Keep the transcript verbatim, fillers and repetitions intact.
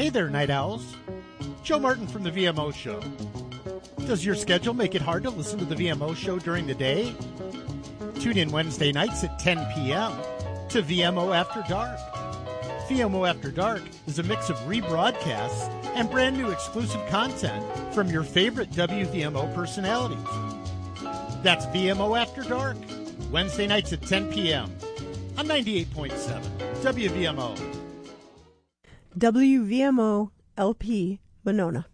Hey there, Night Owls. Joe Martin from the V M O Show. Does your schedule make it hard to listen to the V M O Show during the day? Tune in Wednesday nights at ten p.m. to V M O After Dark. V M O After Dark is a mix of rebroadcasts and brand new exclusive content from your favorite W V M O personalities. That's V M O After Dark, Wednesday nights at ten p.m. on ninety-eight point seven W V M O. W V M O L P Monona.